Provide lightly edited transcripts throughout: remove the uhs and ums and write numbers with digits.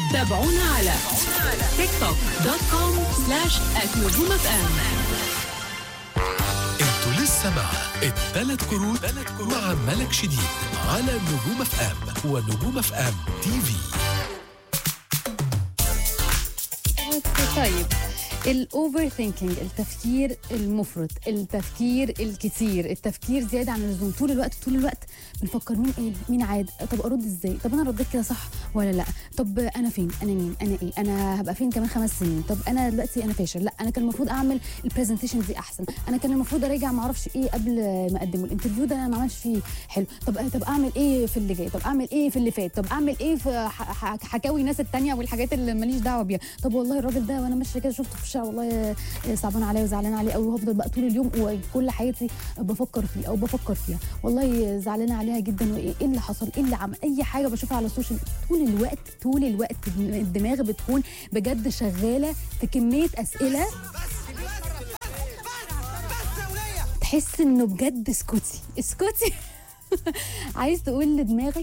تابعونا على تيك توك .com/@نجوم اف ام. انتوا لسه مع الثلاث كروت مع ملك شديد على نجوم اف ام ونجوم اف ام تي في. طيب، الاوفر ثينكينج، التفكير المفرط، التفكير الكتير، التفكير زياده عن اللزوم، طول الوقت بنفكر مين قال، مين عاد، طب ارد ازاي، طب انا رديت كده صح ولا لا، طب انا فين، انا مين، انا ايه، انا هبقى فين كمان 5 سنين، طب انا دلوقتي انا فاشل، لا انا كان المفروض اعمل البرزنتيشن دي احسن، انا كان المفروض اراجع ما اعرفش ايه قبل ما اقدمه الانترفيو ده، انا ما عملتش فيه حلو، طب اعمل ايه في اللي جاي، طب اعمل ايه في اللي فات، طب اعمل ايه في حكاوي الناس التانية والحاجات اللي ماليش دعوه بيها، طب والله الراجل ده وانا ماشيه كده شفته في الشارع والله صعبان عليا وزعلان عليه قوي، وهفضل بقى طول اليوم وكل حياتي بفكر فيه او بفكر فيها، والله زعلانه عليها جدا، وايه اللي حصل، ايه اللي عمل، اي حاجه بشوفها على السوشيال، طول الوقت الدماغ بتكون بجد شغاله في كميه اسئله تحس انه بجد اسكتي عايز تقول لدماغك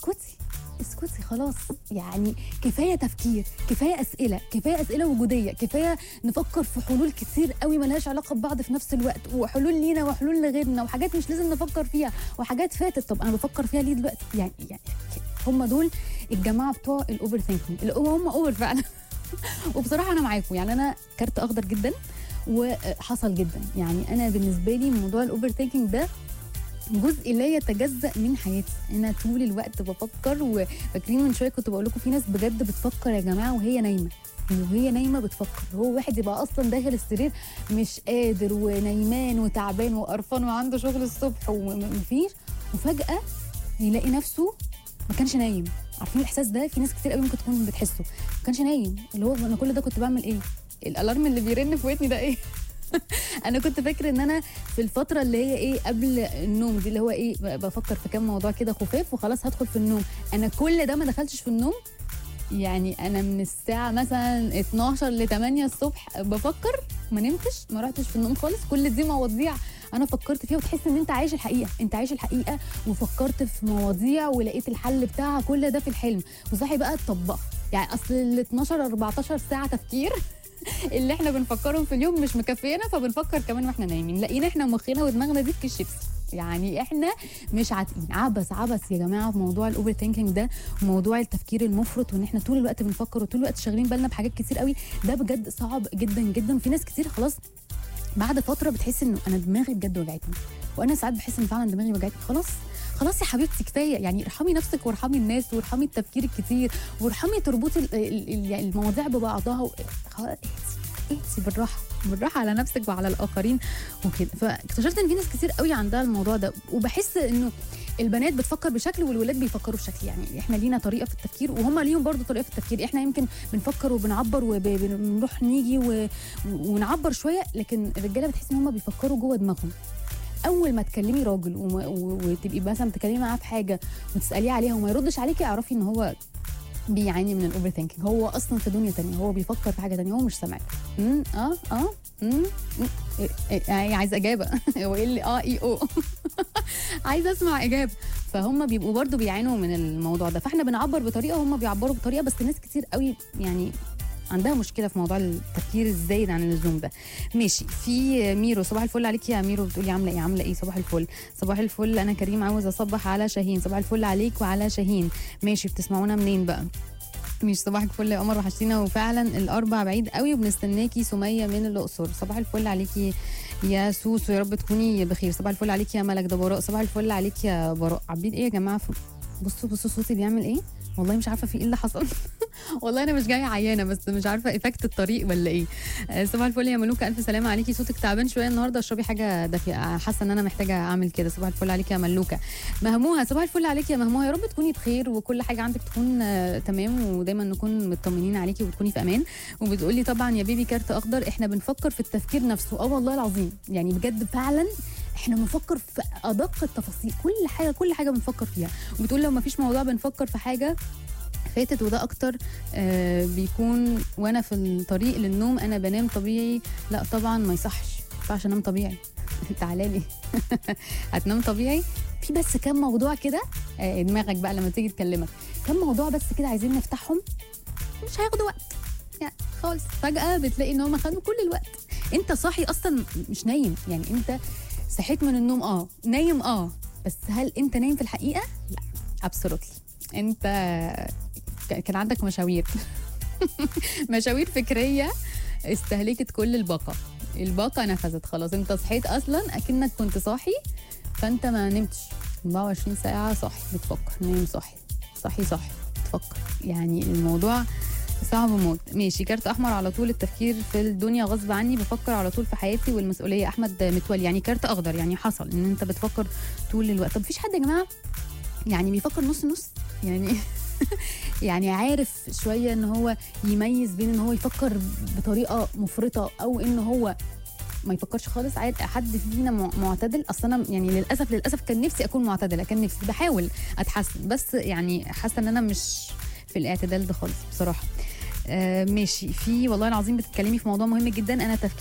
اسكتي خلاص، يعني كفايه تفكير، كفايه اسئله وجوديه، كفايه نفكر في حلول كتير قوي ملهاش علاقه ببعض في نفس الوقت، وحلول لينا وحلول لغيرنا، وحاجات مش لازم نفكر فيها، وحاجات فاتت طب انا بفكر فيها ليه دلوقتي، يعني هم دول الجماعه بتوع الاوفر ثينكينج اللي هم اوفر فعلا وبصراحه انا معاكم، يعني انا كارت اخضر جدا وحصل جدا، يعني انا بالنسبه لي موضوع الاوفر ثينكينج ده جزء لا يتجزأ من حياتي، انا طول الوقت بفكر، وفاكرين من شويه كنت بقول لكم في ناس بجد بتفكر يا جماعه وهي نايمه بتفكر، هو واحد يبقى اصلا داخل السرير مش قادر ونايمان وتعبان وقرفان وعنده شغل الصبح ومفيش، وفجاه يلاقي نفسه ما كانش نايم. عارفين الاحساس ده؟ في ناس كتير قوي ممكن تكون بتحسه، ما كانش نايم، اللي هو انا كل ده كنت بعمل ايه؟ الالارم اللي بيرن في ودني ده ايه؟ انا كنت فاكره ان انا في الفتره اللي هي ايه قبل النوم دي، اللي هو ايه بفكر في كام موضوع كده خفاف وخلاص هدخل في النوم، انا كل ده ما دخلتش في النوم، يعني انا من الساعه مثلا 12 ل 8 الصبح بفكر، ما نمتش، ما رحتش في النوم خالص، كل دي مواضيع انا فكرت فيها، وتحس ان انت عايش الحقيقه وفكرت في مواضيع ولقيت الحل بتاعها، كل ده في الحلم، وصاحي بقى تطبقها، يعني اصل ال 12 14 ساعه تفكير اللي احنا بنفكرهم في اليوم مش مكفينا، فبنفكر كمان واحنا نايمين، لقينا احنا مخنا ودماغنا دي في كيس شيبسي، يعني احنا مش عاتقين، عبث يا جماعه في موضوع الاوفر ثينكينج ده، وموضوع التفكير المفرط، وان احنا طول الوقت بنفكر وطول الوقت شاغلين بالنا بحاجات كتير قوي، ده بجد صعب جدا جدا، وفي ناس كتير خلاص بعد فتره بتحس انه انا دماغي بجد وجعتني، وانا ساعات بحس ان فعلا دماغي وجعتني، خلاص يا حبيبتي كفايه، يعني ارحمي نفسك وارحمي الناس وارحمي التفكير الكتير وارحمي تربطي المواضيع ببعضها، اهدي بالراحه على نفسك وعلى الاخرين وكده. فاكتشفت ان في ناس كتير قوي عندها الموضوع ده، وبحس انه البنات بتفكر بشكل والولاد بيفكروا بشكل، يعني احنا لينا طريقه في التفكير وهم ليهم برضو طريقه في التفكير، احنا يمكن بنفكر وبنعبر وبنروح نيجي ونعبر شويه، لكن الرجاله بتحس ان هم بيفكروا جوه دماغهم. اول ما تكلمي راجل وتبقي مثلا تكلمي معاه في حاجه وتساليه عليها وما يردش عليكي، اعرفي ان هو بيعاني من الاوفر ثينكينج، هو اصلا في دنيا تانية، هو بيفكر في حاجه تانية، هو مش سامعك. عايز اجابه هو ايه اللي اي او عايزه اسمع اجابه، فهم بيبقوا برضو بيعانوا من الموضوع ده، فاحنا بنعبر بطريقه وهم بيعبروا بطريقه، بس ناس كتير قوي يعني عندها مشكله في موضوع التفكير الزايد عن اللزوم ده. ماشي، في ميرو، صباح الفل عليكي يا ميرو، بتقولي عامله ايه؟ صباح الفل، انا كريم عاوز اصبح على شاهين، صباح الفل عليك وعلى شاهين. ماشي، بتسمعونا منين بقى؟ مش صباح الفل يا قمر، وحشتينا، وفعلا الاربع بعيد قوي وبنستناكي. سميه من الاقصر، صباح الفل عليكي يا سوسو، يا رب تكوني بخير. صباح الفل عليكي يا ملك، ده براء، صباح الفل عليكي يا براء. عاملين ايه يا جماعه؟ بصوا صوتي بيعمل ايه، والله مش عارفه في ايه اللي حصل والله انا مش جايه عيانه، بس مش عارفه افكت الطريق ولا ايه. صباح الفل يا ملوكه، الف سلامه عليكي، صوتك تعبان شويه النهارده، اشربي حاجه دافيه، حاسه ان انا محتاجه اعمل كده. صباح الفل عليكي يا ملوكه. مهموها، صباح الفل عليكي يا مهموها، يا رب تكوني بخير وكل حاجه عندك تكون تمام، ودايما نكون مطمنين عليكي وتكوني في امان. وبتقولي طبعا يا بيبي كارت اخضر، احنا بنفكر في التفكير نفسه، والله العظيم يعني بجد فعلا احنا بنفكر في ادق التفاصيل، كل حاجه بنفكر فيها. وبتقول لو ما فيش موضوع بنفكر في حاجه فاتت، وده اكتر بيكون وانا في الطريق للنوم، انا بنام طبيعي. لا طبعا ما ينفعش انام طبيعي تعالى لي هتنام طبيعي؟ في بس كم موضوع كده دماغك بقى لما تيجي تكلمك، كم موضوع بس كده عايزين نفتحهم مش هياخدوا وقت يعني خالص. فجاه بتلاقي ان هم خدوا كل الوقت. انت صاحي اصلا مش نايم، يعني انت صحيت من النوم نايم بس هل انت نايم في الحقيقه؟ لا ابسولوتلي. انت كان عندك مشاوير مشاوير فكريه استهلكت كل الباقه نفذت خلاص. انت صحيت اصلا اكنك كنت صاحي، فانت ما نمتش 24 ساعه صاحي بتفكر، نايم صاحي بتفكر. يعني الموضوع صعب موت. ماشي، كارت احمر على طول التفكير في الدنيا غصب عني، بفكر على طول في حياتي والمسؤوليه. احمد متولي. يعني كارت اخضر، يعني حصل ان انت بتفكر طول الوقت. طب مفيش حد يا جماعه يعني بيفكر نص يعني يعني عارف شويه ان هو يميز بين ان هو يفكر بطريقه مفرطه او ان هو ما يفكرش خالص؟ عادي، حد فينا معتدل؟ اصلا انا يعني للاسف كان نفسي اكون معتدله، كان نفسي بحاول اتحسن، بس يعني حاسه ان انا مش في الاعتدال ده خالص بصراحه. ماشي. في والله العظيم بتتكلمي في موضوع مهم جدا.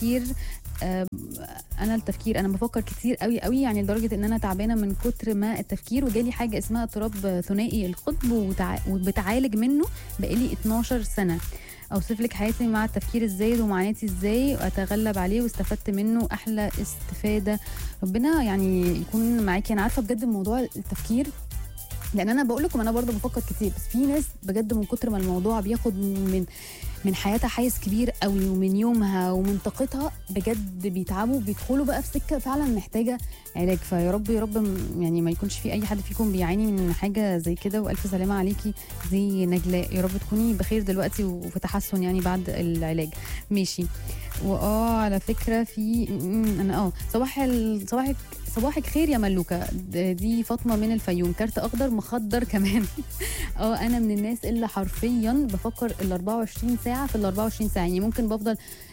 التفكير انا بفكر كتير قوي يعني لدرجه ان انا تعبانه من كتر ما التفكير، وجالي حاجه اسمها اضطراب ثنائي القطب وبتعالج منه بقالي 12 سنه. اوصف لك حياتي مع التفكير الزايد ومعاناتي ازاي واتغلب عليه واستفدت منه احلى استفاده. ربنا يعني يكون معاكي. انا عارفه بجد موضوع التفكير، لان انا بقول لكم انا برضه بفكر كتير، بس في ناس بجد من كتر ما الموضوع بياخد من حياتها حيز كبير قوي ومن يومها ومن طاقتها، بجد بيتعبوا، بيدخلوا بقى في سكه فعلا محتاجه علاج. فيا رب يعني ما يكونش في اي حد فيكم بيعاني من حاجه زي كده، والف سلامه عليكي زي نجلاء. يا رب تكوني بخير دلوقتي وفي تحسن يعني بعد العلاج. ماشي. على فكره في انا صباحك خير يا ملوكه. دي فاطمه من الفيوم. كارت اخضر مخدر كمان انا من الناس اللي حرفيا بفكر ال 24 ساعه في ال 24 ساعه. يعني ممكن بفضل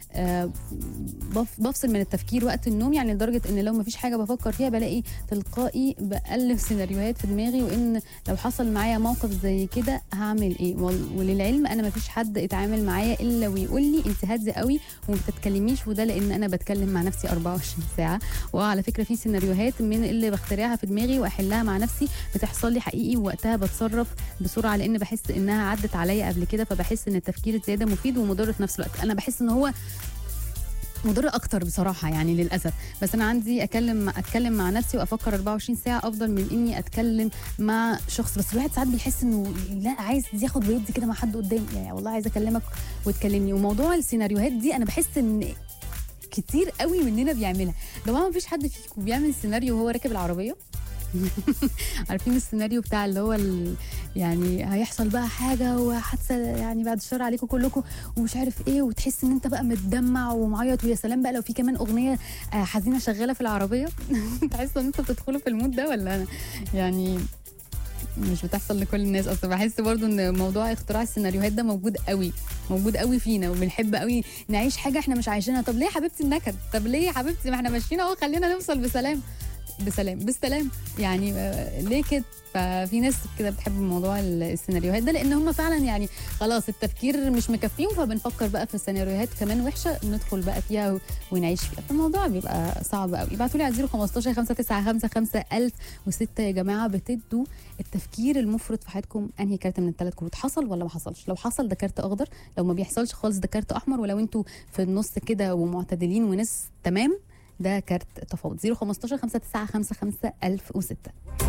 بفصل من التفكير وقت النوم، يعني لدرجه ان لو ما فيش حاجه بفكر فيها بلاقي تلقائي بألف سيناريوهات في دماغي، وان لو حصل معايا موقف زي كده هعمل ايه. وللعلم انا ما فيش حد اتعامل معايا الا ويقول لي انت هاديه قوي وما بتتكلميش، وده لان انا بتكلم مع نفسي 24 ساعه. وعلى فكره في سيناريوهات من اللي بخترعها في دماغي واحلها مع نفسي بتحصل لي حقيقي، ووقتها بتصرف بسرعه لان بحس انها عدت عليا قبل كده. فبحس ان التفكير الزياده مفيد ومضر في نفس الوقت. انا بحس ان هو مضر اكتر بصراحه يعني للاسف، بس انا عندي اتكلم مع نفسي وافكر 24 ساعه افضل من اني اتكلم مع شخص. بس الواحد ساعات بيحس انه لا، عايز ياخد ويدي كده مع حد قدامي، يعني والله عايز اكلمك وتكلمني. وموضوع السيناريوهات دي انا بحس ان كتير قوي مننا بيعملها. لو ما فيش حد فيكم بيعمل سيناريو وهو راكب العربيه عارفين السيناريو بتاع اللي هو يعني هيحصل بقى حاجه وحادثه يعني بعد الشر عليكم كلكم ومش عارف ايه، وتحس ان انت بقى متدمع ومعيط، ويا سلام بقى لو في كمان اغنيه حزينه شغاله في العربيه تحسوا ان انتوا بتدخلوا في المود ده؟ ولا انا يعني مش بتحصل لكل الناس؟ اصلا بحس برضو ان موضوع اختراع السيناريوهات ده موجود قوي فينا، وبنحب قوي نعيش حاجه احنا مش عايشينها. طب ليه يا حبيبتي النكد؟ طب ليه يا حبيبتي؟ ما احنا ماشيين اهو، خلينا نوصل بالسلام يعني ليه كده؟ ففي ناس كده بتحب موضوع السيناريوهات ده، لان هم فعلا يعني خلاص التفكير مش مكفيهم، فبنفكر بقى في سيناريوهات كمان وحشه ندخل بقى فيها ونعيش فيها. فالموضوع بيبقى صعب قوي. ابعتوا لي على 015 595 5006 يا جماعه. بتدوا التفكير المفرط في حياتكم انهي كارت من الثلاث كروت؟ حصل ولا ما حصلش؟ لو حصل ده كارت اخضر، لو ما بيحصلش خالص ده كارت احمر، ولو انتوا في النص كده ومعتدلين وناس تمام ده كارت تفاوض. 015 595 5006.